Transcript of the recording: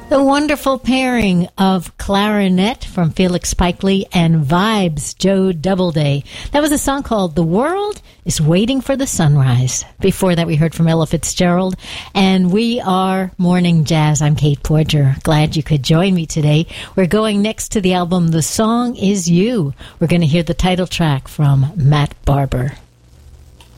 The wonderful pairing of Clarinet from Felix Pikely and Vibes, Joe Doubleday. That was a song called The World is Waiting for the Sunrise. Before that, we heard from Ella Fitzgerald. And we are Morning Jazz. I'm Kate Porter. Glad you could join me today. We're going next to the album The Song Is You. We're going to hear the title track from Matt Barber.